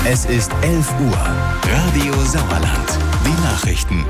Es ist 11 Uhr. Radio Sauerland. Die Nachrichten.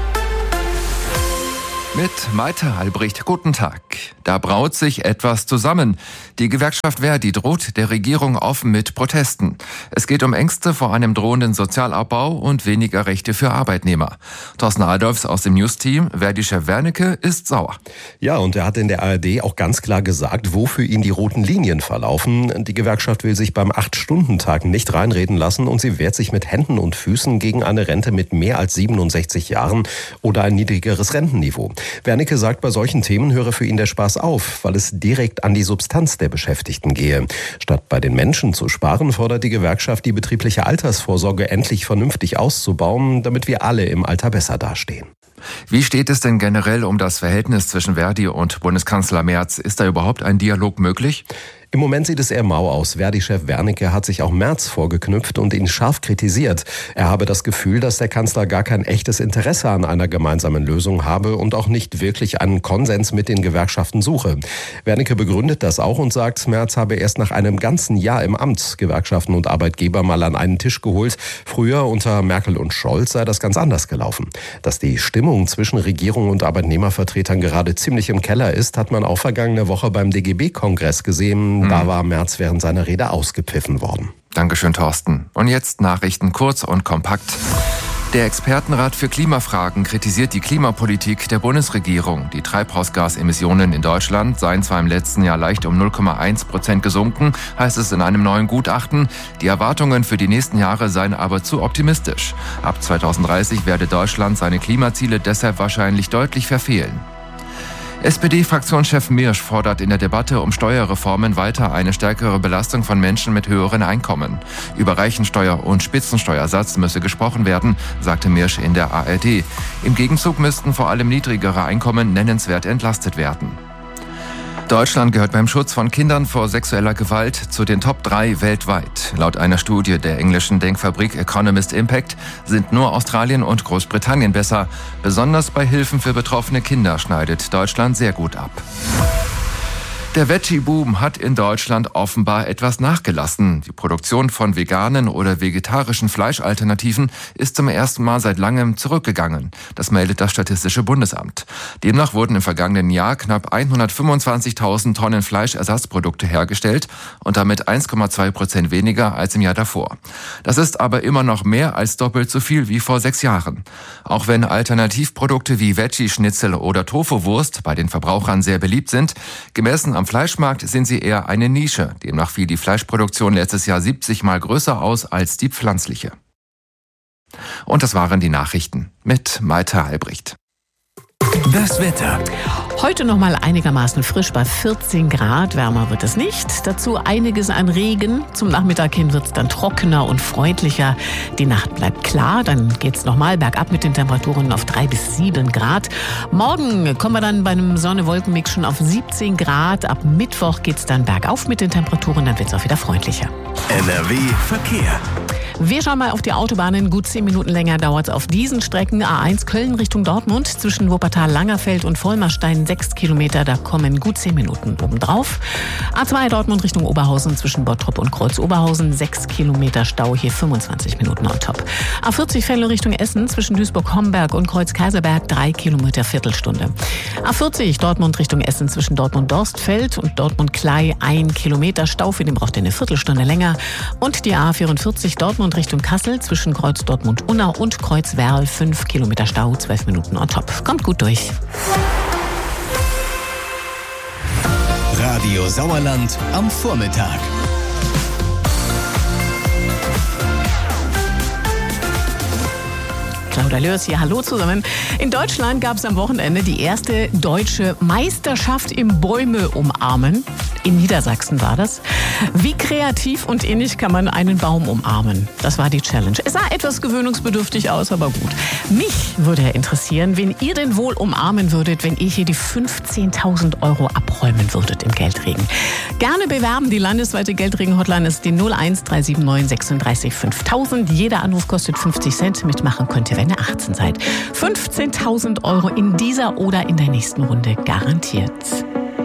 Mit Maite Albrecht, guten Tag. Da braut sich etwas zusammen. Die Gewerkschaft Verdi droht der Regierung offen mit Protesten. Es geht um Ängste vor einem drohenden Sozialabbau und weniger Rechte für Arbeitnehmer. Thorsten Adolfs aus dem News-Team, Verdi-Chef Wernicke, ist sauer. Ja, und er hat in der ARD auch ganz klar gesagt, wo für ihn die roten Linien verlaufen. Die Gewerkschaft will sich beim 8-Stunden-Tag nicht reinreden lassen und sie wehrt sich mit Händen und Füßen gegen eine Rente mit mehr als 67 Jahren oder ein niedrigeres Rentenniveau. Wernicke sagt, bei solchen Themen höre für ihn der Spaß auf, weil es direkt an die Substanz der Beschäftigten gehe. Statt bei den Menschen zu sparen, fordert die Gewerkschaft, die betriebliche Altersvorsorge endlich vernünftig auszubauen, damit wir alle im Alter besser dastehen. Wie steht es denn generell um das Verhältnis zwischen Verdi und Bundeskanzler Merz? Ist da überhaupt ein Dialog möglich? Im Moment sieht es eher mau aus. Verdi-Chef Wernicke hat sich auch Merz vorgeknüpft und ihn scharf kritisiert. Er habe das Gefühl, dass der Kanzler gar kein echtes Interesse an einer gemeinsamen Lösung habe und auch nicht wirklich einen Konsens mit den Gewerkschaften suche. Wernicke begründet das auch und sagt, Merz habe erst nach einem ganzen Jahr im Amt Gewerkschaften und Arbeitgeber mal an einen Tisch geholt. Früher unter Merkel und Scholz sei das ganz anders gelaufen. Dass die Stimmung zwischen Regierung und Arbeitnehmervertretern gerade ziemlich im Keller ist, hat man auch vergangene Woche beim DGB-Kongress gesehen. Da war Merz während seiner Rede ausgepfiffen worden. Dankeschön, Thorsten. Und jetzt Nachrichten kurz und kompakt. Der Expertenrat für Klimafragen kritisiert die Klimapolitik der Bundesregierung. Die Treibhausgasemissionen in Deutschland seien zwar im letzten Jahr leicht um 0,1% gesunken, heißt es in einem neuen Gutachten. Die Erwartungen für die nächsten Jahre seien aber zu optimistisch. Ab 2030 werde Deutschland seine Klimaziele deshalb wahrscheinlich deutlich verfehlen. SPD-Fraktionschef Mirsch fordert in der Debatte um Steuerreformen weiter eine stärkere Belastung von Menschen mit höheren Einkommen. Über Reichensteuer und Spitzensteuersatz müsse gesprochen werden, sagte Mirsch in der ARD. Im Gegenzug müssten vor allem niedrigere Einkommen nennenswert entlastet werden. Deutschland gehört beim Schutz von Kindern vor sexueller Gewalt zu den Top 3 weltweit. Laut einer Studie der englischen Denkfabrik Economist Impact sind nur Australien und Großbritannien besser. Besonders bei Hilfen für betroffene Kinder schneidet Deutschland sehr gut ab. Der Veggie-Boom hat in Deutschland offenbar etwas nachgelassen. Die Produktion von veganen oder vegetarischen Fleischalternativen ist zum ersten Mal seit langem zurückgegangen. Das meldet das Statistische Bundesamt. Demnach wurden im vergangenen Jahr knapp 125.000 Tonnen Fleischersatzprodukte hergestellt und damit 1,2% weniger als im Jahr davor. Das ist aber immer noch mehr als doppelt so viel wie vor 6 Jahren. Auch wenn Alternativprodukte wie Veggie-Schnitzel oder Tofu-Wurst bei den Verbrauchern sehr beliebt sind, gemessen am Fleischmarkt sind sie eher eine Nische. Demnach fiel die Fleischproduktion letztes Jahr 70 Mal größer aus als die pflanzliche. Und das waren die Nachrichten mit Maite Albrecht. Das Wetter. Heute noch mal einigermaßen frisch bei 14 Grad. Wärmer wird es nicht. Dazu einiges an Regen. Zum Nachmittag hin wird es dann trockener und freundlicher. Die Nacht bleibt klar. Dann geht es nochmal bergab mit den Temperaturen auf 3 bis 7 Grad. Morgen kommen wir dann bei einem Sonne-Wolken-Mix schon auf 17 Grad. Ab Mittwoch geht es dann bergauf mit den Temperaturen. Dann wird es auch wieder freundlicher. NRW Verkehr. Wir schauen mal auf die Autobahnen. Gut 10 Minuten länger dauert es auf diesen Strecken. A1 Köln Richtung Dortmund zwischen Wuppertal-Langerfeld und Vollmerstein 6 Kilometer. Da kommen gut 10 Minuten obendrauf. A2 Dortmund Richtung Oberhausen zwischen Bottrop und Kreuz-Oberhausen 6 Kilometer Stau. Hier 25 Minuten on top. A40 Venlo Richtung Essen zwischen Duisburg-Homberg und Kreuz-Kaiserberg 3 Kilometer Viertelstunde. A40 Dortmund Richtung Essen zwischen Dortmund-Dorstfeld und Dortmund-Klei 1 Kilometer Stau. Für den braucht ihr eine Viertelstunde länger. Und die A44 Dortmund Richtung Kassel zwischen Kreuz Dortmund-Unna und Kreuz-Werl 5 Kilometer Stau, 12 Minuten on top. Kommt gut durch. Radio Sauerland am Vormittag. Claudia Lörs hier, hallo zusammen. In Deutschland gab es am Wochenende die erste deutsche Meisterschaft im Bäume umarmen. In Niedersachsen war das. Wie kreativ und innig kann man einen Baum umarmen? Das war die Challenge. Es sah etwas gewöhnungsbedürftig aus, aber gut. Mich würde interessieren, wen ihr denn wohl umarmen würdet, wenn ihr hier die 15.000 € abräumen würdet im Geldregen. Gerne bewerben. Die landesweite Geldregen-Hotline ist die 01 379 36 5000. Jeder Anruf kostet 50 Cent. Mitmachen könnt ihr, wenn ihr 18 seid. 15.000 € in dieser oder in der nächsten Runde garantiert.